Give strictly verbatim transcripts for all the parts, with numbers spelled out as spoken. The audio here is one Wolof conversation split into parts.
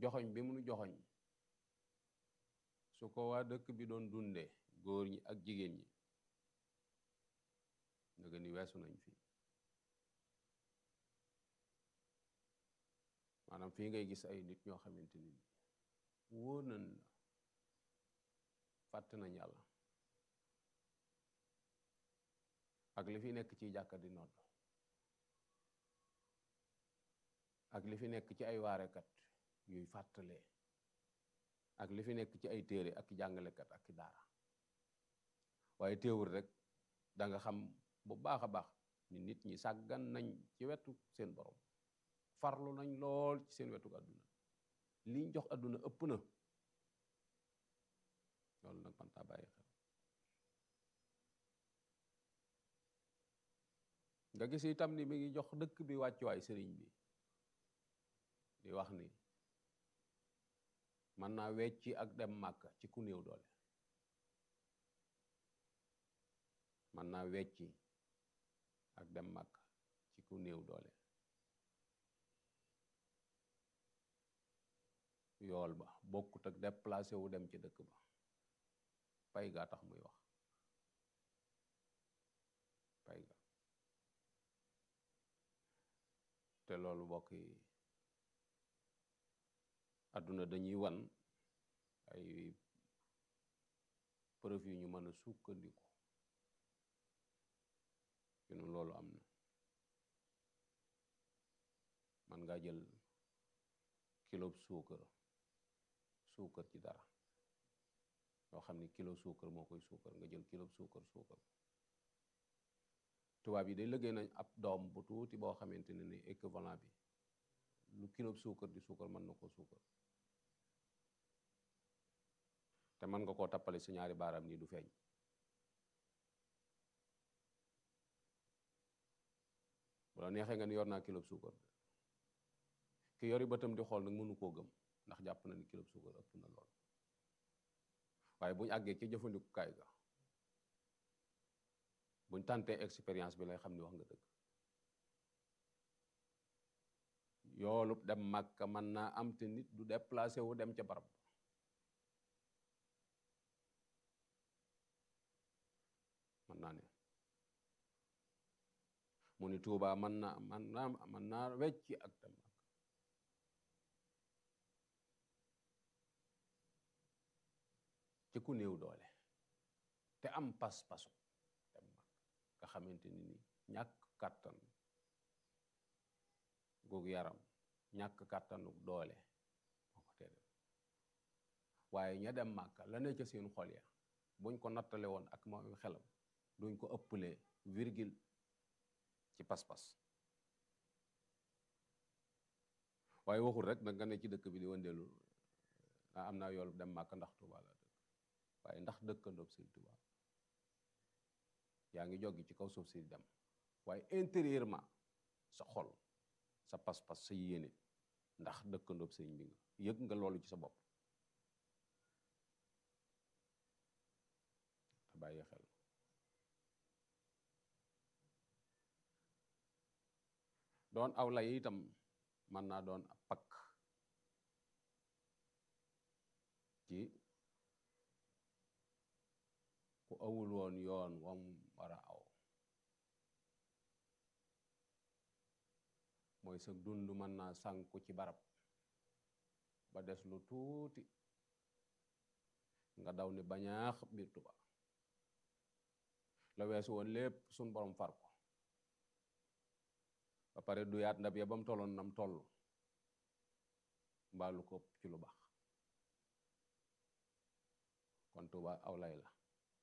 joxoñ bi mu joxoñ su ko waa dëkk bi doon dunde góor ñi ak jigéen ñi nga ni weesu nañ fi maanaam fii ngay gis ay nit ñoo xamante ni wóor nañ la fàtte nañ yàlla ak li fi nekk ci jàkka di nodd ak li fi nekk ci ay waarekat yuy fàttalee ak li fi nekk ci ay téere ak jàngalekat ak daara waaye téewul rek da nga xam bu baax a baax ni nit ñi sàggan nañ ci wetu seen borom farlu nañ lool ci seen wetu àdduna liñ jox àdduna ëpp na loolu nag man taa bàyyi xel nga gis itam ni mi ngi jox dëkk bi wàccuwaay sëriñ bi di wax ni mën naa wecci ak dem màkka ci ku néew doole mën naa wecci ak dem màkka ci ku néew doole yool ba bokkut ak déplacé wu dem ci dëkk ba pay gaa tax muy wax pay ga te loolu bokk yi àdduna dañuy wan ay preuve yu ñu mën a sukkandiku yu nu loolu am na man ngaa jël kilo suukar suukar ci dara yoo xam ni kilo suukar moo koy suukar nga jël kilo suukar suukar tubaab yi day liggéey nañ ab doom bu tuuti boo xamante ne ni équivalent bi lu kilo suukar di suukar mën na ko suukar te mën nga koo tappale si ñaari baaraam nii du feeñ bu la neexee nga ni yor naa kilo suukar ki yori bëtam di xool nag mënu koo gëm ndax jàpp na ni kilo suukar ëpp na lool waaye buñ àggee ci jëfandikukaay ga buñ tàntee expérience bi lay xam ni wax nga dëgg yoolub dem Màkka mën naa am te nit du déplacé wu dem ca barab mën naa ne mu ni Tuubaa mën naa mën naa mën naa wecci ak dem Màkka ci ku néew doole te am pas-pasu dem Màkka nga xamante ni ni ñàkk kàttan googu yaram ñàkk kàttanu doole moo ko tere waaye ña dem Màkka la ne ca seen xol ya buñ ko nattale woon ak mooy xelam duñ ko ëppalee virgule ci pas-pas waaye waxul rek nag nga ne ci dëkk bi di wëndeelu naa am naa yoolu dem Màkka ndax Tuubaa la dëkk waaye ndax dëkkandoob Sëñ Tuubaa yaa ngi joggi ci kaw suuf si dem waaye intérieurement sa xol sa pas-pas sa yéene ndax dëkkandoob sëñ bi nga yëg nga loolu ci sa bopp te bàyyi xel doon aw lay itam mën naa doon ab pakk ci ku awul woon yoon wam war a aw mooy sa dund mën naa sànku ci barab ba des lu tuuti nga daw ni bañaax biir Tuubaa la weesu woon lépp suñ borom far ko ba pare du yaat ndab ya ba mu tolloon nam toll mbaalu ko ci lu baax kon Tuubaa aw lay la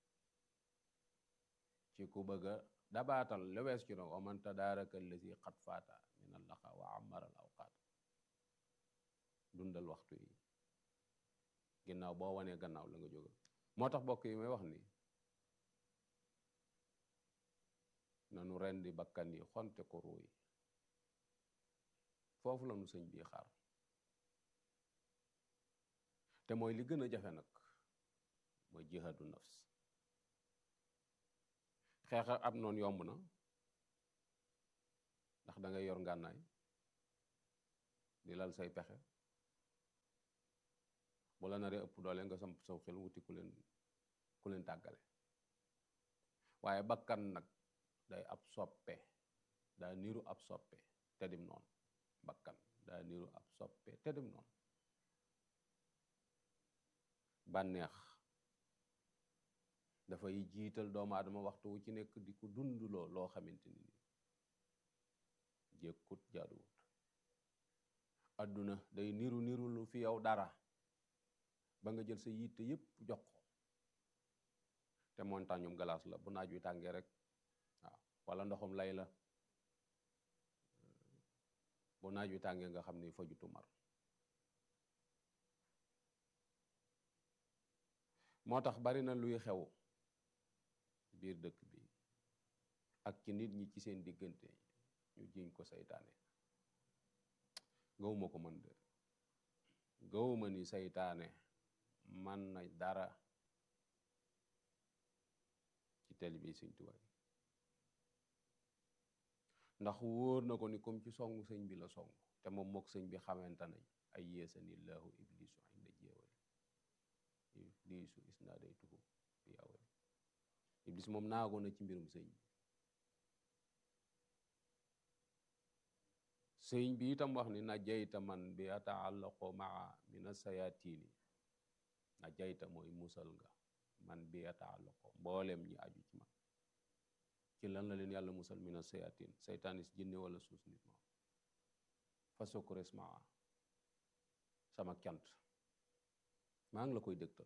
ci ku bëgga dabaatal la wees ci no wa man tadaaraka allazi qad faata min allaqa wa amara al awqaat dundal waxtu yi ginnaaw boo wanee gannaaw la nga jóge moo tax bokk yi may wax ni nanu rendi bakkan yi xonte ko ruuy foofu la nu sëñ bii xaar te mooy li gën a jafe nag mooy jihaadu nafs xeex ab noonu yomb na ndax da ngay yor ngànnaay di lal say pexe bu la naree ëpp doole nga samp saw xel wuti ku leen ku leen tàggale waaye bakkan nag day ab soppe daa niru ab soppe te dim noonu bakkan daa niru ab soppe te dim noonu bànneex dafay jiital doomu aadama waxtu wu ci nekk di ko dunduloo loo xamante ni nii jékkut jaaduwut adduna day niru niru lu fi yow dara ba nga jël sa yitte yépp jox ko te montagnum glace la bu naaj wi tàngee rek waaw wala ndoxum lay la bu naaj wi tàngee nga xam ni fajutu mar moo tax bari na luy xew biir dëkk bi ak ci nit ñi ci seen diggante ñu jiñ ko saytaane gawuma ko mën de gawuma ni saytaane man na dara ci télé bi Sëñ Tuubaa yi ndax wóor na ko ni comme ci songu sëñ bi la song te moom mook sëñ bi xamante nañ ay yeesanillahu iblisu inda jeewali iblisu isnaadaytuhu bi awali iblis moom naago na ci mbirum sëñ bi sëñ bi itam wax ni na jayta man bi ataallaqo maa min asayatini na jayta mooy musal nga man bi ataallaqo mboolem ñi aju ci man ci lan la leen yàlla musal min asayatin saytaanis jinne wala suus nit moom fa sukures maa sama cant maa ngi la koy dëgtal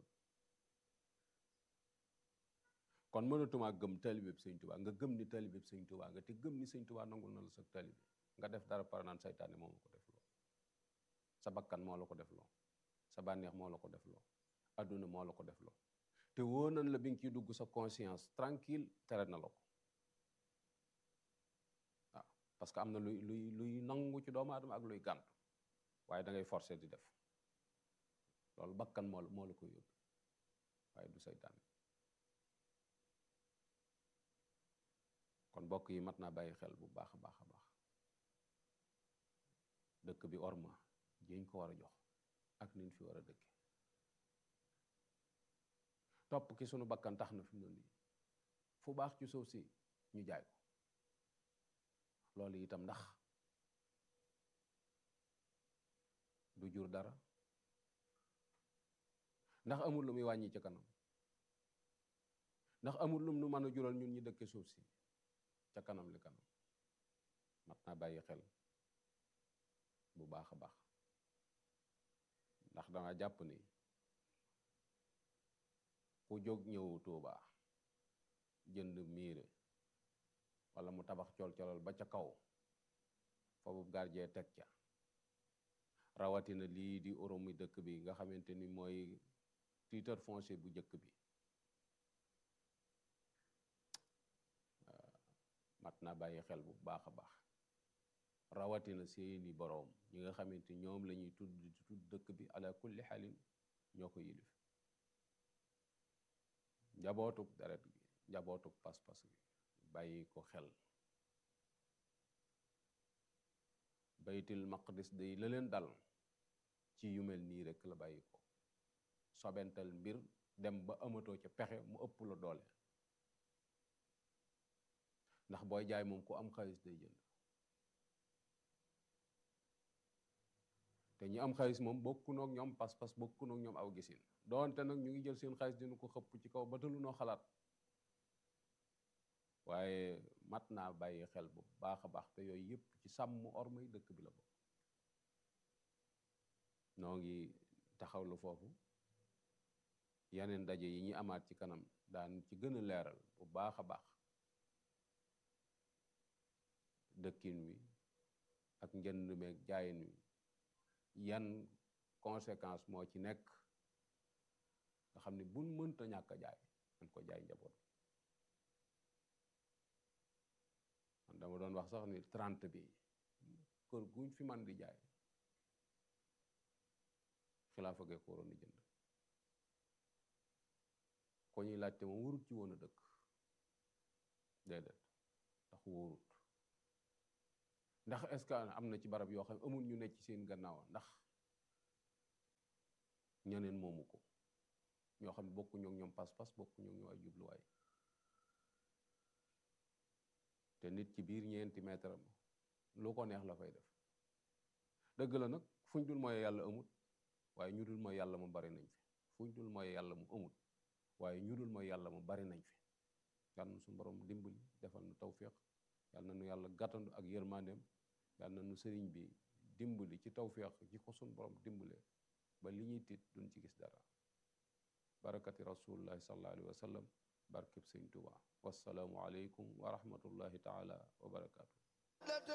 kon mënatuma gëm talibeb Sëñ Tuubaa nga gëm ni talibeb Sëñ Tuubaa nga te gëm ni Sëñ Tuubaa nangul na la sa talibe nga def dara par naan saytaane moo la ko def loo sa bakkan moo la ko def loo sa bànneex moo la ko def loo adduna moo la ko def loo te wóor nañ la bi nga ciy dugg sa conscience tranquille tere na la ko waaw parce que am na luy luy luy nangu ci doomu aadama ak luy gàntu waaye da ngay forcer di def loolu bakkan moo moo la koy yóbbu waaye du saytaane kon mbokk yi mat naa bàyyi xel bu baax a baax a baax dëkk bi orma jiñ ko war a jox ak niñ fi war a dëkke topp ki sunu bakkan tax na fi mu ne nii fu baax ci suuf si ñu jaay ko loolu itam ndax du jur dara ndax amul lu muy wàññi ci kanam ndax amul lum nu mën a jural ñun ñi dëkke suuf si ca kanam li kanam mat naa bàyyi xel bu baax a baax ndax danga jàpp ni ku jóg ñëw Tuuba jënd miire wala mu tabax col-colal ba ca kaw foofu gardien teg ca rawatina lii di oromi dëkk bi nga xamante ni mooy titre foncier bu njëkk bi mat naa bàyyi xel bu baax a baax rawatina seeni boroom ñi nga xamante ñoom la ñuy tudd di tudd dëkk bi ala kulli xalin ñoo ko yilif njabootuk deret gi njabootuk pas-pas gi bàyyi ko xel baytil maqdis day la leen dal ci yu mel nii rek la bàyyi ko sobental mbir dem ba amatoo ca pexe mu ëpp la doole ndax booy jaay moom ku am xaalis day jënd te ñi am xaalis moom bokku noog ñoom pas-pas bokku noog ñoom aw gisin doonte nag ñu ngi jël seen xaalis dina ko xëpp ci kaw ba talu noo xalaat waaye mat naa bàyyi xel bu baax a baax te yooyu yëpp ci sàmm ormay dëkk bi la bokk noo ngi taxawlu foofu yeneen daje yi ñi amaat ci kanam daan ci gën a leeral bu baax a baax dëkkin wi ak njënd meeg jaayin wi yan conséquence moo ci nekk nga xam ne buñ mënta ñàkk a jaay man ko jaay njaboot man dama doon wax sax ni trente bi kër guñ fi man di jaay xilaafa gee ko waroon di jënd ko ñuy laajte moom wurut ci woon a dëkk déedéet ndax wóorut ndax est-ce que am na ci barab yoo xam ne amul ñu nekk ci seen gannaaw ndax ñeneen moomu ko ñoo xam ne bokkuñu ak ñoom pas-pas bokkuñu ak ñoom ay jubluwaay te nit ci biir ñeenti mètre am lu ko neex la fay def dëgg la nag fuñ dul mooy yàlla amut waaye ñu dul mooy yàlla mu bari nañ fi fuñ dul mooy yàlla mu amut waaye ñu dul mooy yàlla mu bari nañ fi yàlla na suñu borom dimbali defal nu tawfiq yàlla na nu yàlla gàttandu ak yërmandeem yàlla na nu sëriñ bi dimbali ci tawfiq ji ko suñu borom dimbalee ba li ñuy tiit duñ ci gis dara barakati rasulullahi sallallahu alayhi wa sallam barkeb sëñ Tuubaa wassalaamu aleykum wa rahmatullahi taala wa barakaatu